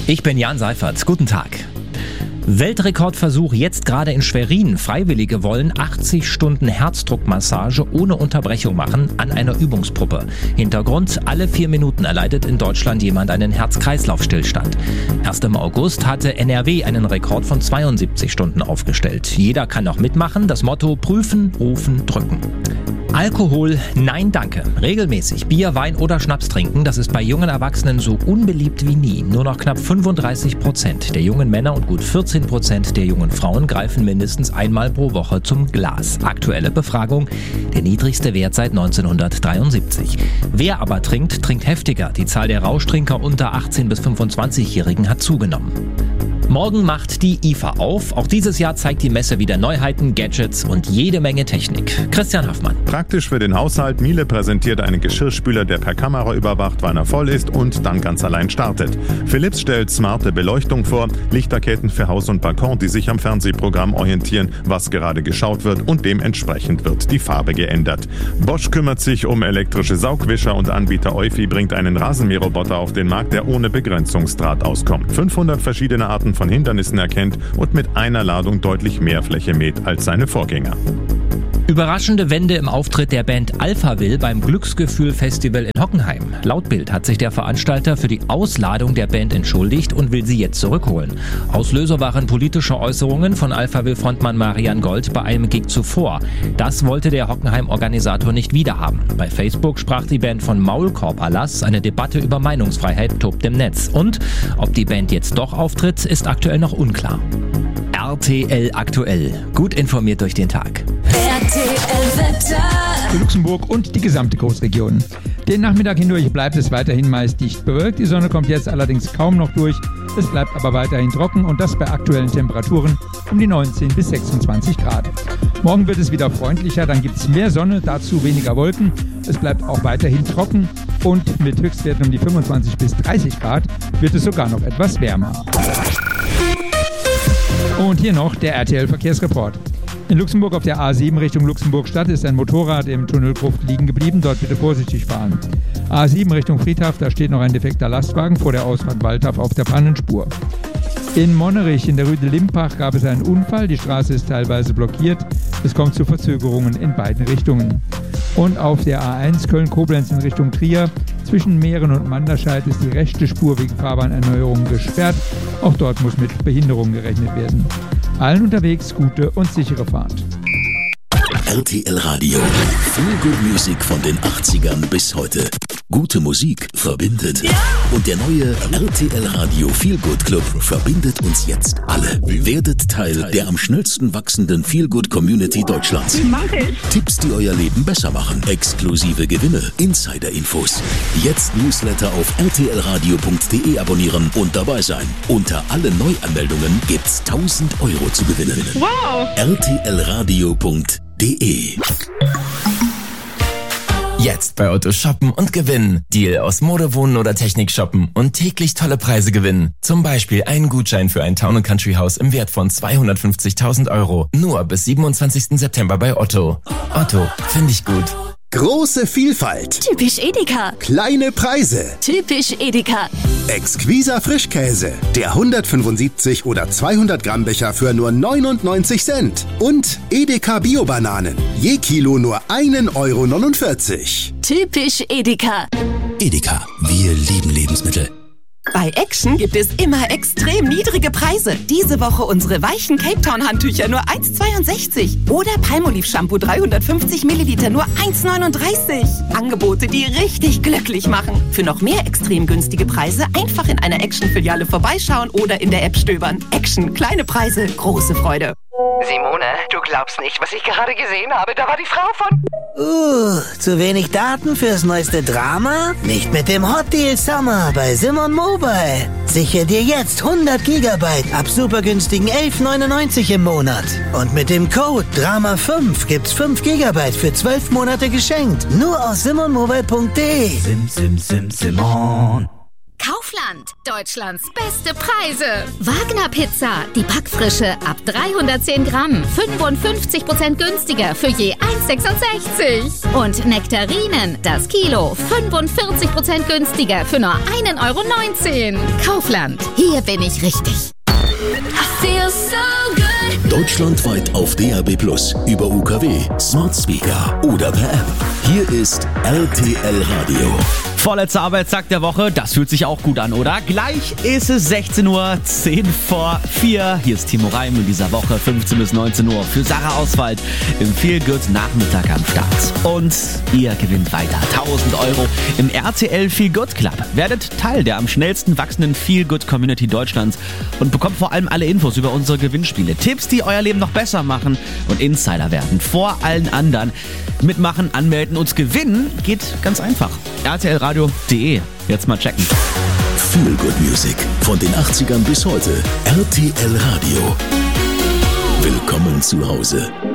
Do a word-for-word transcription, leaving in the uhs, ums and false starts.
Ich bin Jan Seifert. Guten Tag. Weltrekordversuch jetzt gerade in Schwerin. Freiwillige wollen achtzig Stunden Herzdruckmassage ohne Unterbrechung machen an einer Übungspuppe. Hintergrund: alle vier Minuten erleidet in Deutschland jemand einen Herz-Kreislauf-Stillstand. Erst im August hatte N R W einen Rekord von zweiundsiebzig Stunden aufgestellt. Jeder kann noch mitmachen. Das Motto: prüfen, rufen, drücken. Alkohol, nein danke. Regelmäßig Bier, Wein oder Schnaps trinken, das ist bei jungen Erwachsenen so unbeliebt wie nie. Nur noch knapp fünfunddreißig Prozent der jungen Männer und gut vierzehn Prozent der jungen Frauen greifen mindestens einmal pro Woche zum Glas. Aktuelle Befragung: der niedrigste Wert seit neunzehnhundertdreiundsiebzig. Wer aber trinkt, trinkt heftiger. Die Zahl der Rauschtrinker unter achtzehn- bis fünfundzwanzigjährigen hat zugenommen. Morgen macht die I F A auf. Auch dieses Jahr zeigt die Messe wieder Neuheiten, Gadgets und jede Menge Technik. Christian Hoffmann. Praktisch für den Haushalt. Miele präsentiert einen Geschirrspüler, der per Kamera überwacht, wann er voll ist und dann ganz allein startet. Philips stellt smarte Beleuchtung vor, Lichterketten für Haus und Balkon, die sich am Fernsehprogramm orientieren, was gerade geschaut wird, und dementsprechend wird die Farbe geändert. Bosch kümmert sich um elektrische Saugwischer und Anbieter Eufy bringt einen Rasenmäherroboter auf den Markt, der ohne Begrenzungsdraht auskommt. fünfhundert verschiedene Arten von Hindernissen erkennt und mit einer Ladung deutlich mehr Fläche mäht als seine Vorgänger. Überraschende Wende im Auftritt der Band Alphaville beim Glücksgefühl-Festival in Hockenheim. Laut Bild hat sich der Veranstalter für die Ausladung der Band entschuldigt und will sie jetzt zurückholen. Auslöser waren politische Äußerungen von Alphaville-Frontmann Marian Gold bei einem Gig zuvor. Das wollte der Hockenheim-Organisator nicht wiederhaben. Bei Facebook sprach die Band von Maulkorb-Erlass. Eine Debatte über Meinungsfreiheit tobt im Netz. Und ob die Band jetzt doch auftritt, ist aktuell noch unklar. R T L aktuell. Gut informiert durch den Tag. R T L-Wetter. Für Luxemburg und die gesamte Großregion. Den Nachmittag hindurch bleibt es weiterhin meist dicht bewölkt. Die Sonne kommt jetzt allerdings kaum noch durch. Es bleibt aber weiterhin trocken und das bei aktuellen Temperaturen um die neunzehn bis sechsundzwanzig Grad. Morgen wird es wieder freundlicher, dann gibt es mehr Sonne, dazu weniger Wolken. Es bleibt auch weiterhin trocken und mit Höchstwerten um die fünfundzwanzig bis dreißig Grad wird es sogar noch etwas wärmer. Und hier noch der R T L-Verkehrsreport. In Luxemburg auf der A sieben Richtung Luxemburg-Stadt ist ein Motorrad im Tunnel Gruft liegen geblieben. Dort bitte vorsichtig fahren. A sieben Richtung Friedhof, da steht noch ein defekter Lastwagen vor der Ausfahrt Waldhof auf der Pannenspur. In Monnerich in der Rüde Limpach gab es einen Unfall. Die Straße ist teilweise blockiert. Es kommt zu Verzögerungen in beiden Richtungen. Und auf der A eins Köln-Koblenz in Richtung Trier zwischen Mähren und Manderscheid ist die rechte Spur wegen Fahrbahnerneuerung gesperrt. Auch dort muss mit Behinderungen gerechnet werden. Allen unterwegs gute und sichere Fahrt. R T L Radio. Feel Good Music von den achtzigern bis heute. Gute Musik verbindet. Ja. Und der neue R T L Radio Feel Good Club verbindet uns jetzt alle. Werdet Teil der am schnellsten wachsenden Feel Good Community Deutschlands. Mach ich. Tipps, die euer Leben besser machen. Exklusive Gewinne. Insider-Infos. Jetzt Newsletter auf r t l radio punkt d e abonnieren und dabei sein. Unter alle Neuanmeldungen gibt's tausend Euro zu gewinnen. Wow. r t l radio punkt d e. Jetzt bei Otto shoppen und gewinnen. Deal aus Mode, Wohnen oder Technik shoppen und täglich tolle Preise gewinnen. Zum Beispiel einen Gutschein für ein Town and Country Haus im Wert von zweihundertfünfzigtausend Euro. Nur bis siebenundzwanzigsten September bei Otto. Otto, finde ich gut. Große Vielfalt. Typisch Edeka. Kleine Preise. Typisch Edeka. Exquiser Frischkäse. Der hundertfünfundsiebzig oder zweihundert Gramm Becher für nur neunundneunzig Cent. Und Edeka Bio-Bananen. Je Kilo nur ein Euro neunundvierzig. Typisch Edeka. Edeka, wir lieben Lebensmittel. Bei Action gibt es immer extrem niedrige Preise. Diese Woche unsere weichen Cape Town Handtücher nur eins Komma zweiundsechzig. Oder Palmolive Shampoo dreihundertfünfzig Milliliter nur eins Komma neununddreißig. Angebote, die richtig glücklich machen. Für noch mehr extrem günstige Preise einfach in einer Action-Filiale vorbeischauen oder in der App stöbern. Action, kleine Preise, große Freude. Simone, du glaubst nicht, was ich gerade gesehen habe. Da war die Frau von... Uh, zu wenig Daten fürs neueste Drama? Nicht mit dem Hot Deal Summer bei Simon Mobile. Sichere dir jetzt hundert Gigabyte ab super günstigen elf neunundneunzig im Monat. Und mit dem Code Drama fünf gibt's fünf Gigabyte für zwölf Monate geschenkt. Nur aus simon mobile punkt d e. Sim, sim, sim, Simon. Kaufland. Kaufland. Deutschlands beste Preise. Wagner Pizza, die Backfrische ab dreihundertzehn Gramm. fünfundfünfzig Prozent günstiger für je eins Komma sechsundsechzig. Und Nektarinen, das Kilo, fünfundvierzig Prozent günstiger für nur ein Euro neunzehn. Kaufland, hier bin ich richtig. I feel so good. Deutschlandweit auf D A B plus, über U K W, Smart Speaker oder per App. Hier ist R T L Radio. Vorletzter Arbeitstag der Woche, das fühlt sich auch gut an, oder? Gleich ist es sechzehn Uhr, zehn vor vier. Hier ist Timo Reim in dieser Woche, fünfzehn bis neunzehn Uhr für Sarah Auswald im Feel Good Nachmittag am Start. Und ihr gewinnt weiter tausend Euro im R T L Feel Good Club. Werdet Teil der am schnellsten wachsenden Feel Good Community Deutschlands und bekommt vor allem alle Infos über unsere Gewinnspiele. Tipps, die euer Leben noch besser machen und Insider werden vor allen anderen. Mitmachen, anmelden und gewinnen geht ganz einfach. R T L Radio punkt de. Jetzt mal checken. Feel Good Music von den achtzigern bis heute. R T L Radio. Willkommen zu Hause.